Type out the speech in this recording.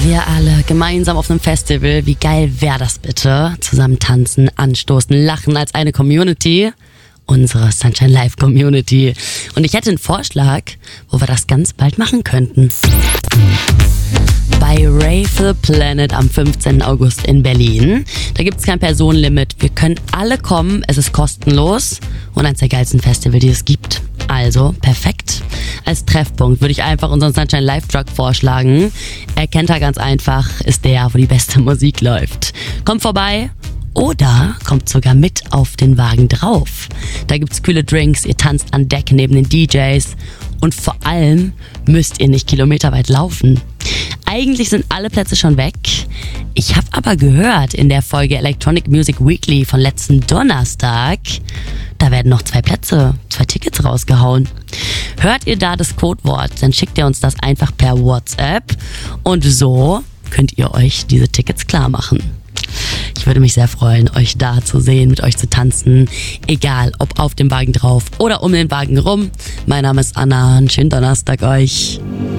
Wir alle gemeinsam auf einem Festival. Wie geil wäre das bitte? Zusammen tanzen, anstoßen, lachen als eine Community. Unsere Sunshine Live Community. Und ich hätte einen Vorschlag, wo wir das ganz bald machen könnten. Bei Rave the Planet am 15. August in Berlin. Da gibt es kein Personenlimit. Wir können alle kommen. Es ist kostenlos und eines der geilsten Festivals, die es gibt. Also perfekt. Als Treffpunkt würde ich einfach unseren Sunshine Live Truck vorschlagen. Erkennt er ganz einfach, ist der, wo die beste Musik läuft. Kommt vorbei. Oder kommt sogar mit auf den Wagen drauf. Da gibt's kühle Drinks, ihr tanzt an Deck neben den DJs und vor allem müsst ihr nicht kilometerweit laufen. Eigentlich sind alle Plätze schon weg. Ich habe aber gehört in der Folge Electronic Music Weekly von letzten Donnerstag, da werden noch 2 Tickets rausgehauen. Hört ihr da das Codewort, dann schickt ihr uns das einfach per WhatsApp und so könnt ihr euch diese Tickets klar machen. Ich würde mich sehr freuen, euch da zu sehen, mit euch zu tanzen. Egal, ob auf dem Wagen drauf oder um den Wagen rum. Mein Name ist Anna. Einen schönen Donnerstag euch.